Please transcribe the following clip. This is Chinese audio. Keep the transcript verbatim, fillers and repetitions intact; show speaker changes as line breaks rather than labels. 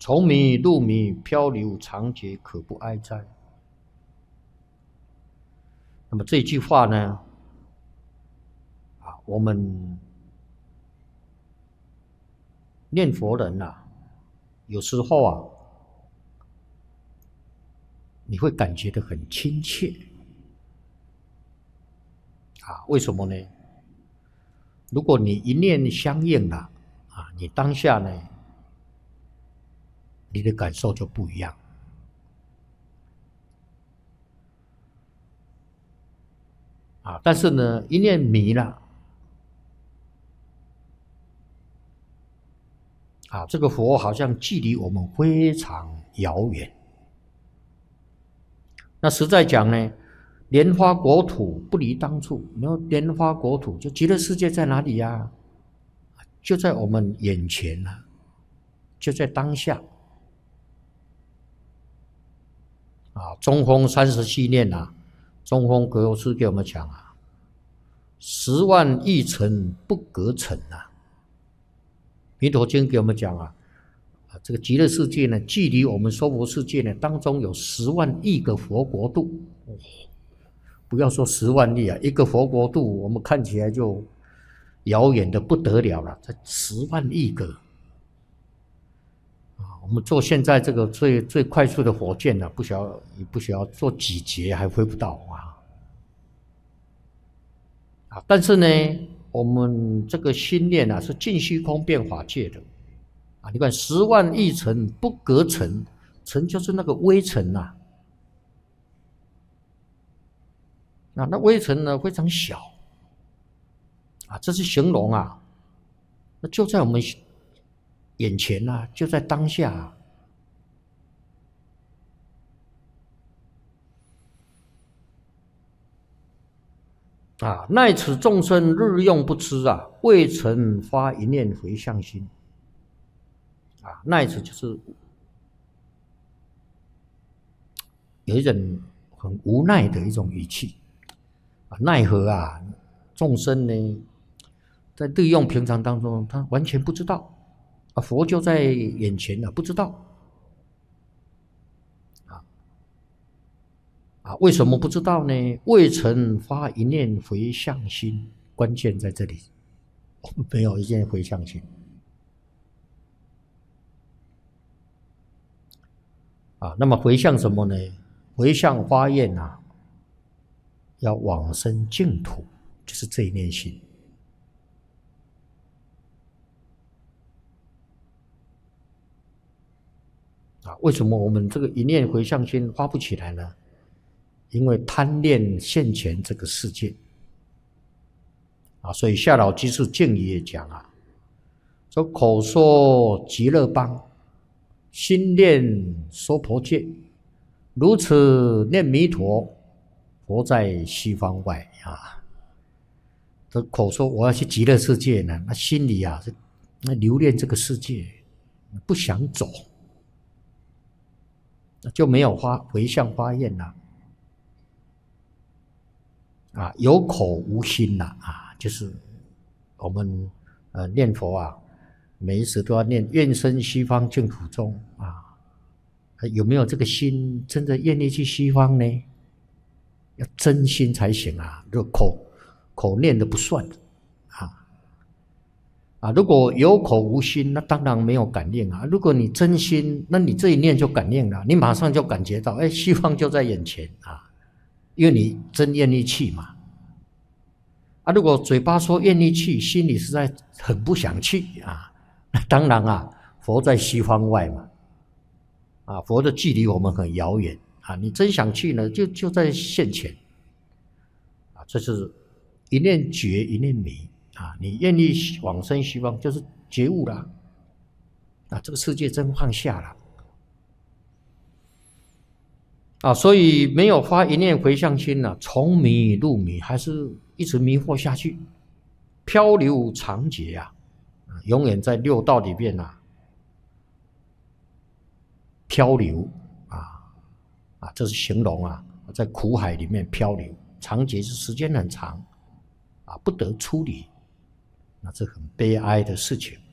从迷入迷，漂流长劫，可不哀哉。那么这句话呢，啊，我们念佛人啊，有时候啊，你会感觉到很亲切啊？为什么呢？如果你一念相应了啊，你当下呢，你的感受就不一样啊。但是呢，一念迷了啊，这个佛好像距离我们非常遥远。那实在讲呢，莲花国土不离当处。你说莲花国土就极乐世界在哪里呀？就在我们眼前啊，就在当下啊。中风三十七念啊，中风格罗师给我们讲啊，十万亿尘不隔尘啊。弥陀经给我们讲啊，这个极乐世界呢，距离我们娑婆世界呢当中有十万亿个佛国度。哦，不要说十万亿啊，一个佛国度我们看起来就遥远的不得了了，这十万亿个啊！我们坐现在这个最最快速的火箭呢、啊，不晓得不晓得坐几节还飞不到啊！啊，但是呢，我们这个心念啊，是尽虚空变法界的啊！你看十万亿尘不隔尘，尘就是那个微尘呐、啊。啊，那微尘呢非常小啊，这是形容啊，那就在我们眼前啊，就在当下啊。啊，奈此众生日用不知啊，未曾发一念回向心。啊，奈此就是有一种很无奈的一种语气。啊，奈何啊，众生呢，在日用平常当中，他完全不知道啊，佛就在眼前了，不知道啊啊，为什么不知道呢？未曾发一念回向心，关键在这里，我们没有一念回向心啊。那么回向什么呢？回向发愿啊，要往生净土，就是这一念心。啊，为什么我们这个一念回向心发不起来呢？因为贪恋现前这个世界啊，所以下老居士净语也讲啊，说口说极乐邦，心念娑婆界，如此念弥陀，佛在西方外啊。这口说我要去极乐世界呢，那心里啊是那留恋这个世界，不想走，就没有发回向发愿了。啊，有口无心呐、啊，啊，就是我们呃念佛啊，每一时都要念愿生西方净土中啊，有没有这个心真的愿意去西方呢？要真心才行啊，这口口念的不算啊啊！如果有口无心，那当然没有感应啊。如果你真心，那你这一念就感应了，你马上就感觉到，哎，西方就在眼前啊。因为你真愿意去嘛，啊，如果嘴巴说愿意去，心里实在很不想去啊，那当然啊，佛在西方外嘛，啊，佛的距离我们很遥远啊，你真想去呢，就就在现前，啊，这是一念觉一念迷啊，你愿意往生西方，就是觉悟了，啊，这个世界真放下了。啊，所以没有发一念回向心呢、啊，从迷入迷，还是一直迷惑下去，漂流长劫啊，永远在六道里面啊漂流啊啊，这是形容啊，在苦海里面漂流，长劫是时间很长啊，不得出离，那这很悲哀的事情。